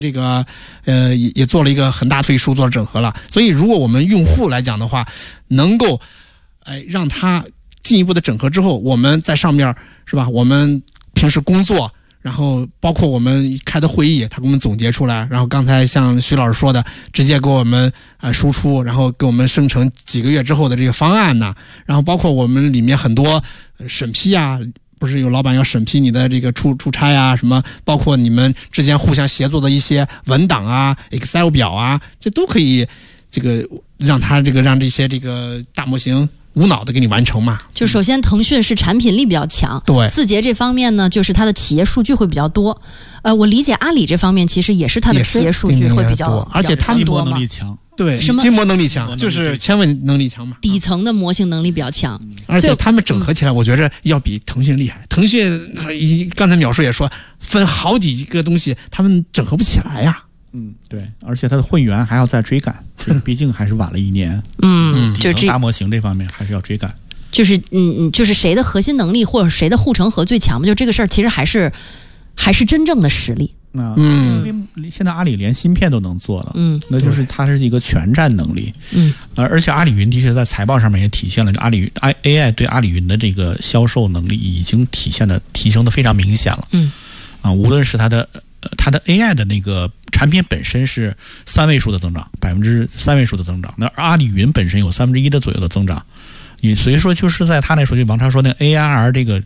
这个也做了一个很大飞书，做了整合了。所以如果我们用户来讲的话，能够让它进一步的整合之后，我们在上面是吧？我们平时工作，然后包括我们开的会议，他给我们总结出来，然后刚才像徐老师说的，直接给我们输出，然后给我们生成几个月之后的这个方案呢，然后包括我们里面很多审批啊。不是有老板要审批你的这个出差啊，什么包括你们之间互相协作的一些文档啊、Excel 表啊，这都可以这个让这些这个大模型无脑的给你完成嘛。 就首先腾讯是产品力比较强， 对， 字节这方面呢，就是它的企业数据会比较多。我理解阿里这方面其实也是它的企业数据会比较多， 而且他们多能力强。 对，筋膜能力强，就是千问能力强嘛， 底层的模型能力比较强， 而且他们整合起来，我觉着要比腾讯厉害。腾讯刚才淼叔也说，分好几个东西，他们整合不起来呀。 对，而且它的会员还要再追赶，毕竟还是晚了1年。 就是大模型这方面还是要追赶。 就是谁的核心能力或者谁的护城河最强嘛？就这个事儿，其实还是真正的实力。 因为现在阿里连芯片都能做了，那就是它是一个全站能力，而且阿里云的确在财报上面也体现了AI 对阿里云的这个销售能力已经提升的非常明显了，无论是它的 AI 的那个产品本身是3位数的增长，3%位数的增长，那阿里云本身有1%的左右的增长。所以说，就是在他来说，就王超说那个 ARR 这个